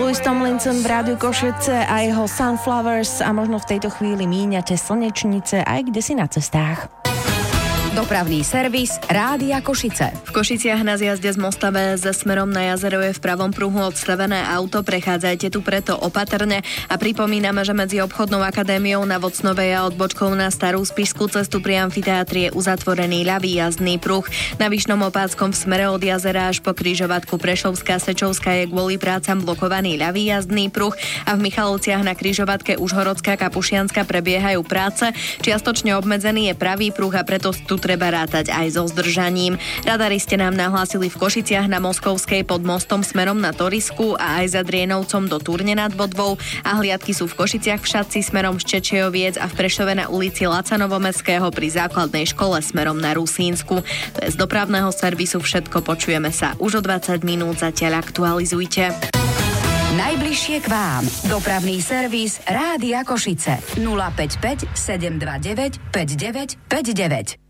Louis Tomlinson v Rádiu Košice a jeho Sunflowers a možno v tejto chvíli míňate slnečnice aj kde si na cestách. Dopravný servis Rádia Košice. V Košiciach na zjazde z mosta VS smerom na jazero je v pravom pruhu odstavené auto, prechádzajte tu preto opatrne a pripomíname, že medzi obchodnou akadémiou na Vocnovej a odbočkou na Starú Spišskú cestu pri amfiteátri je uzatvorený ľavý jazdný pruh. Na Vyšnom Opáckom v smere od jazera až po križovatku Prešovská Sečovská je kvôli prácam blokovaný ľavý jazdný pruh a v Michalovciach na križovatke Užhorodská Kapušianska prebiehajú práce. Čiastočne obmedzený je pravý pruh a preto tu treba rátať aj so zdržaním. Radari ste nám nahlásili v Košiciach na Moskovskej pod mostom smerom na Torisku a aj za Drienovcom do Turne nad Bodvou a hliadky sú v Košiciach v Šatci smerom z Čečejoviec a v Prešove na ulici Laca Novomestského pri základnej škole smerom na Rusínsku. To je z dopravného servisu všetko, počujeme sa už o 20 minút, zatiaľ aktualizujte. Najbližšie k vám. Dopravný servis Rádia Košice 055 729 5959.